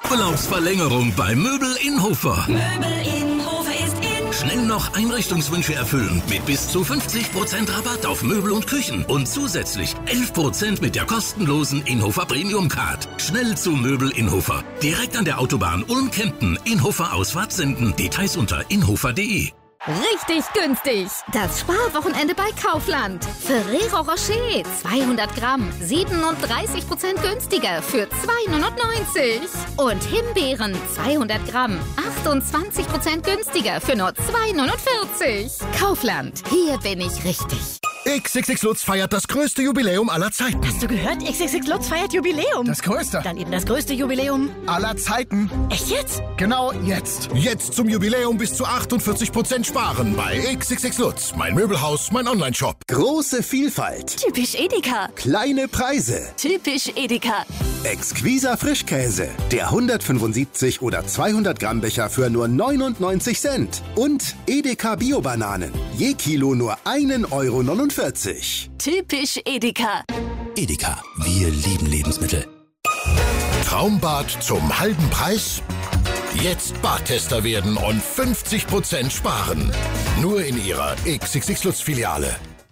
Urlaubsverlängerung bei Möbel in Hofer. Möbel in Hofer ist in. Schnell noch Einrichtungswünsche erfüllen mit bis zu 50% Rabatt auf Möbel und Küchen und zusätzlich 11% mit der kostenlosen Inhofer Premium Card. Schnell zu Möbel in Hofer. Direkt an der Autobahn Ulm-Kempten, Inhofer Ausfahrt senden. Details unter inhofer.de. Richtig günstig. Das Sparwochenende bei Kaufland. Ferrero Rocher 200 Gramm 37% günstiger für 2,99. Und Himbeeren 200 Gramm 28% günstiger für nur 2,49. Kaufland, hier bin ich richtig. XXX Lutz feiert das größte Jubiläum aller Zeiten. Hast du gehört? XXX Lutz feiert Jubiläum. Das größte. Dann eben das größte Jubiläum Aller Zeiten. Echt jetzt? Genau jetzt. Jetzt zum Jubiläum bis zu 48% sparen bei XXX Lutz. Mein Möbelhaus, mein Onlineshop. Große Vielfalt. Typisch Edeka. Kleine Preise. Typisch Edeka. Exquiser Frischkäse. Der 175 oder 200 Gramm Becher für nur 99 Cent. Und Edeka Bio-Bananen. Je Kilo nur 1,49 €. Typisch Edeka. Edeka, wir lieben Lebensmittel. Traumbad zum halben Preis? Jetzt Badtester werden und 50% sparen. Nur in Ihrer XXX Lutz Filiale.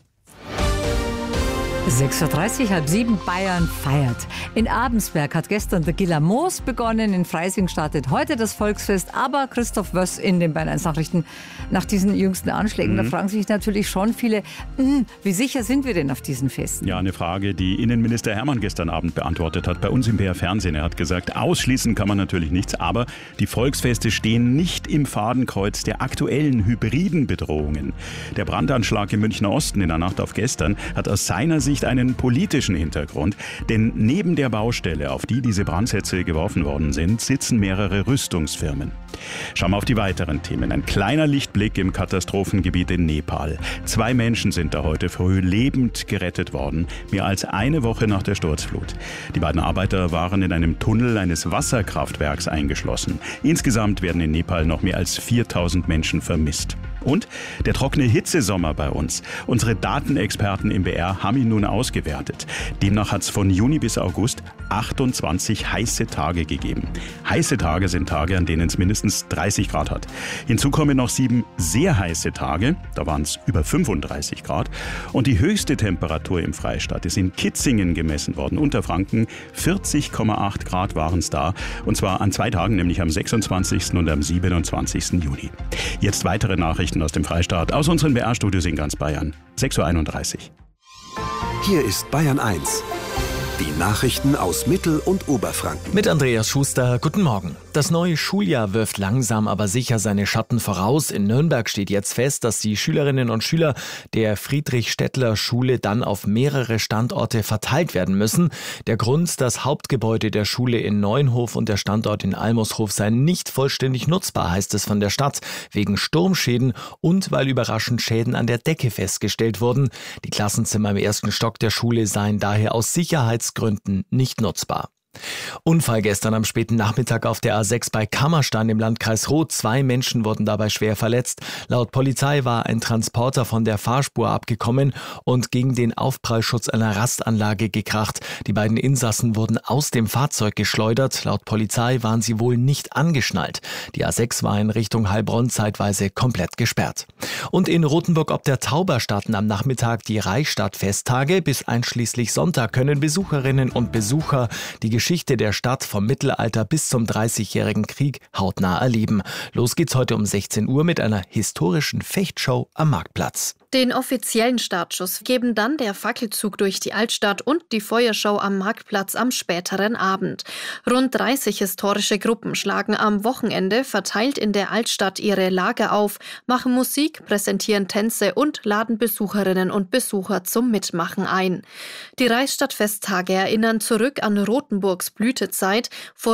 6:30 Uhr, 6:30, Bayern feiert. In Abensberg hat gestern der Gillermoos begonnen, in Freising startet heute das Volksfest, aber Christoph Wöss in den Bayern 1 Nachrichten nach diesen jüngsten Anschlägen, da fragen sich natürlich schon viele, wie sicher sind wir denn auf diesen Festen? Ja, eine Frage, die Innenminister Hermann gestern Abend beantwortet hat bei uns im BR Fernsehen. Er hat gesagt, ausschließen kann man natürlich nichts, aber die Volksfeste stehen nicht im Fadenkreuz der aktuellen hybriden Bedrohungen. Der Brandanschlag im Münchner Osten in der Nacht auf gestern hat aus seiner Sicht einen politischen Hintergrund, denn neben der Baustelle, auf die diese Brandsätze geworfen worden sind, sitzen mehrere Rüstungsfirmen. Schauen wir auf die weiteren Themen. Ein kleiner Lichtblick im Katastrophengebiet in Nepal. 2 Menschen sind da heute früh lebend gerettet worden, mehr als eine Woche nach der Sturzflut. Die beiden Arbeiter waren in einem Tunnel eines Wasserkraftwerks eingeschlossen. Insgesamt werden in Nepal noch mehr als 4.000 Menschen vermisst. Und der trockene Hitzesommer bei uns. Unsere Datenexperten im BR haben ihn nun ausgewertet. Demnach hat es von Juni bis August 28 heiße Tage gegeben. Heiße Tage sind Tage, an denen es mindestens 30 Grad hat. Hinzu kommen noch 7 sehr heiße Tage, da waren es über 35 Grad. Und die höchste Temperatur im Freistaat ist in Kitzingen gemessen worden. Unterfranken 40,8 Grad waren es da. Und zwar an 2 Tagen, nämlich am 26. und am 27. Juni. Jetzt weitere Nachrichten aus dem Freistaat, aus unseren BR-Studios in ganz Bayern. 6:31 Uhr. Hier ist Bayern 1. Die Nachrichten aus Mittel- und Oberfranken. Mit Andreas Schuster, guten Morgen. Das neue Schuljahr wirft langsam aber sicher seine Schatten voraus. In Nürnberg steht jetzt fest, dass die Schülerinnen und Schüler der Friedrich-Stettler-Schule dann auf mehrere Standorte verteilt werden müssen. Der Grund, das Hauptgebäude der Schule in Neuenhof und der Standort in Almoshof seien nicht vollständig nutzbar, heißt es von der Stadt, wegen Sturmschäden und weil überraschend Schäden an der Decke festgestellt wurden. Die Klassenzimmer im 1. Stock der Schule seien daher aus Sicherheitsgründen nicht nutzbar. Unfall gestern am späten Nachmittag auf der A6 bei Kammerstein im Landkreis Roth. 2 Menschen wurden dabei schwer verletzt. Laut Polizei war ein Transporter von der Fahrspur abgekommen und gegen den Aufprallschutz einer Rastanlage gekracht. Die beiden Insassen wurden aus dem Fahrzeug geschleudert. Laut Polizei waren sie wohl nicht angeschnallt. Die A6 war in Richtung Heilbronn zeitweise komplett gesperrt. Und in Rothenburg ob der Tauber starten am Nachmittag die Reichstadtfesttage. Bis einschließlich Sonntag können Besucherinnen und Besucher die Geschichte der Stadt vom Mittelalter bis zum 30-jährigen Krieg hautnah erleben. Los geht's heute um 16 Uhr mit einer historischen Fechtshow am Marktplatz. Den offiziellen Startschuss geben dann der Fackelzug durch die Altstadt und die Feuershow am Marktplatz am späteren Abend. Rund 30 historische Gruppen schlagen am Wochenende verteilt in der Altstadt ihre Lager auf, machen Musik, präsentieren Tänze und laden Besucherinnen und Besucher zum Mitmachen ein. Die Reichsstadtfesttage erinnern zurück an Rothenburgs Blütezeit. Vor